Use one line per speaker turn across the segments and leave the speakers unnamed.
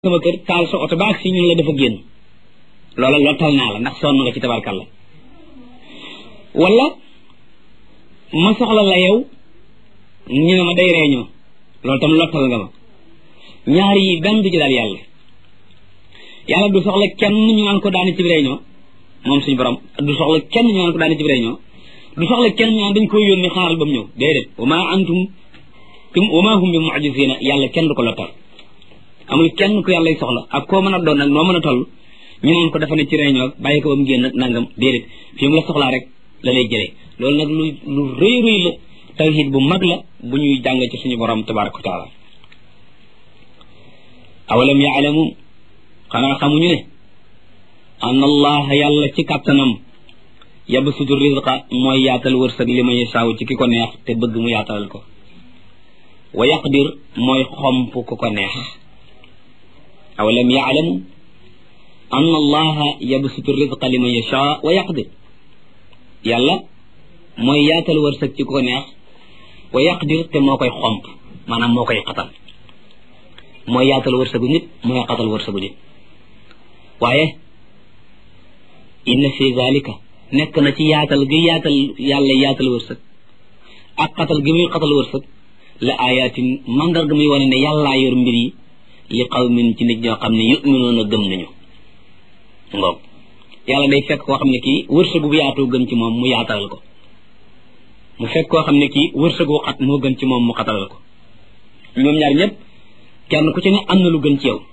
sama kër taal sa oto ba ak si ñun la dafa génn loola lottal naa la ndax sonn nga ci tabarkalla wala ma soxla la yow ñu ne ma day réunion loolu tam lottal nga ma ñaar yi benn du ci daal yàlla du soxla kenn ñu naan ko daani ci réunion moom suñu borom du soxla kenn ñu naan ko daani ci réunion du soxla kenn ñu naan dañ koy yónni xaaral ba mu ñëw déedéet wa ma hum bi mu'jizina yàlla kenn du ko lottal amul kenn ku yàlla soxla ak koo mën a doon nag noo mën a toll ñu naan ko dafa ne ci réunion bàyyi ko ba mu génn nangam déedéet fi mu la soxlaa rek la lay jëlee loolu nag lu rëy rëy la tawhid bu mag la bu ñuy jàng ci suñu borom tabaraka wa taala awalam yaalamu xanaa xamuñu ne anna allah yàlla ci kàttanam yabsutu rizqa mooy yaatal wërsëg li ma yasaaw ci ki ko neex te bëgg mu yaatalal ko wa yaqdir mooy xomp ku ko neex awalam yaalamu anna allaha yabsutu rizqa li man yashaa wa yaqdir yàlla mooy yaatal wërsëg ci ku ko neex wa yaqdir te moo koy xomp maanaam moo koy xatal mooy yaatal wërsëgu nit mooy xatal wërsëgu nit waaye inna fi zalika nekk na ci yaatal gi yaatal yàlla yaatal wërsëg ak xatal gi muy xatal wërsëg la ayatin mandarga muy wane ne yàllaa yor mbir yi li qawmin ci nit ñoo xam ne yu'minuuna gëm nañu ngoog yàlla day fekk koo xam ne kii wërsëgu bu yaatoo gën ci moom mu yaatalal ko mu fekk koo xam ne kii wërsëgu xat moo gën ci moom mu xatalal ko ñoom ñaar ñëpp kenn ku ci ne am na lu gën ci yow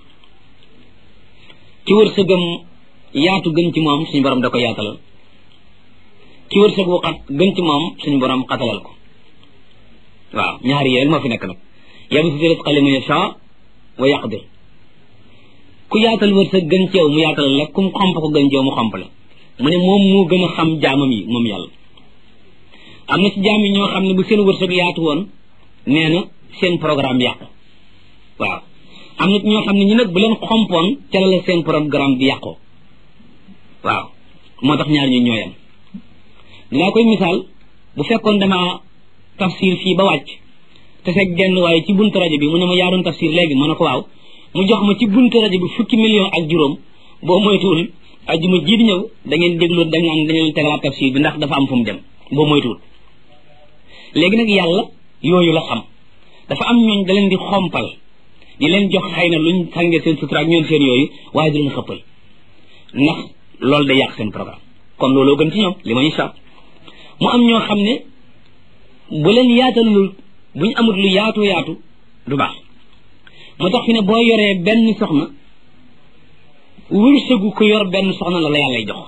ki wërsëgam yaatu gën ci moom suñu borom da ko yaatalal ki wërsëgu xat gën ci moom suñu borom xatalal ko waaw ñaari yi rek moo fi nekk nag yabsutu rizqa liman yashaa wa yaqdir ku yaatal wërsëg gën ci yow mu yaatalal la kum xomp ko gën ci yow mu xomp la mu ne moom moo gën a xam jaamam yi moom yàlla am na ci jaam yi ñoo xam ne bu seen wërsëg yaatu woon nee na seen programme yàqu waaw am na ci ñoo xam ne ñu nag bu leen xompoon ca la seen programme bi yàqoo waaw moo tax ñaar ñu ñooyam dinaa koy misaal bu fekkoon dama tafsir fii ba wàcc te fekk genn waaye ci buntu rajo bi mu ne ma yaa doon tafsir léegi ma ne ko waaw mu jox ma ci buntu rajo bi 10 millions ak juróom boo moytuwul ajjuma ji di ñëw da ngeen déglu dañ naan dañu leen tegalaat tafsir bi ndax dafa am fu mu dem boo moytuwul léegi nag yàlla yooyu la xam dafa am ñooñ da leen di xompal di leen jox xëy na luñ sàngee seen sutura ak ñoom seen yooyu waaye du leen xëppal ndax loolu day yàq seen programme kon looloo gën ci ñoom li ma incha mu am ñoo xam ne bu leen yaatalul bu ñu amut lu yaatu yaatu du baax moo tax fi ne boo yoree benn soxna wërsëgu ko yor benn soxna la yàllay jox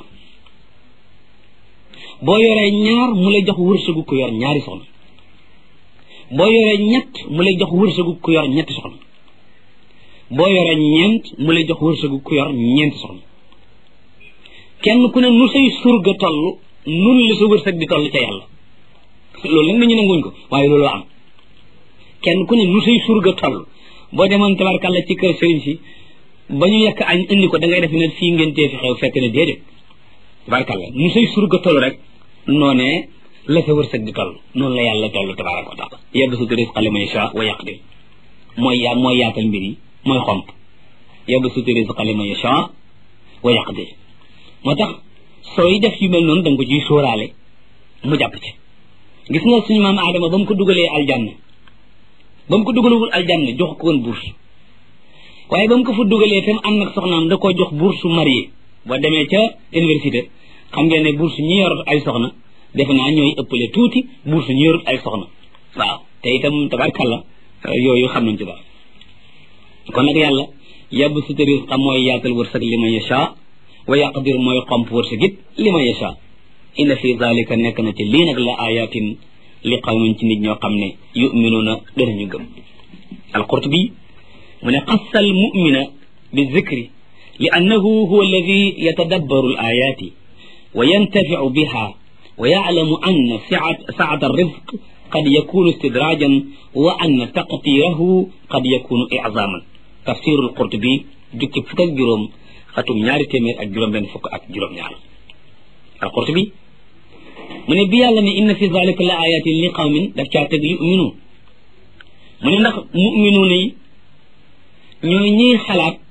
boo yoree ñaar mu lay jox wërsëgu ko yor ñaari soxna boo yoree ñett mu lay jox wërsëgu ko yor ñetti soxna boo yoree ñeent mu lay jox wërsëgu ko yor ñeenti soxna kenn ku ne nu say surga toll nun la sa wërsëg di toll ca yàlla loolu nag nañu nanguñ ko waaye loolu am kenn ku ne nu say surga toll boo demoon tabarkàlla ci kër sëriñ si ba ñu yekk añ indi ko da ngay def ne fii ngeen tee fi xew fekk ne déedéet tabarkàlla nu say surga toll rek noonee la sa wërsëg di toll noonu la yàlla toll tabaraka wa taala yabsutu rizqa liman yashaa wa yaqdir mooy yaatal mbir yi mooy xomp yabsutu rizqa liman yashaa wa yaqdir moo tax sooy def yu mel noonu da nga ko ciy sóoraale mu jàpp ci gis nga suñu maam Adama ba mu ko dugalee aljanna ba mu ko dugalewul aljanna jox ko woon bourse waaye ba mu ko fa dugalee tam ànd ak soxnaam da koo jox bourse marié boo demee ca université xam ngeen ne bourse ñi yor ay soxna defe naa ñooy ëppale tuuti bourse ñi yorut ay soxna waaw te itam tabarkalla yooyu xam nañ ci daal kon nag yàlla yabsutu rizqa mooy yaatal wërsëg liman yashaa wa yaqdir mooy xomp wërsëg it liman yashaa inna fi zalika nekk na ci lii nag la ayatin li qawmin ci nit ñoo xam ne yuminuuna danañu gëm al-Qurtubi mu ne xassa al mumina bi zikri li annahu huwa alladi yatadabbaru al ayati wa yantafiu biha wa yaclamu anna saata arrizq qad yakunu istidrajan wa anna taqdirahu qad yakunu iczaman tafsiru al-Qurtubi jukki fukk ak juróom xatum 2juróom-benn al-Qurtubi mu ne bi yàlla ne inna fi zalika la ayatin li qawmin daf caa teg yuminu mu ne ndax muminuuna yi ñooy ñiy xalaat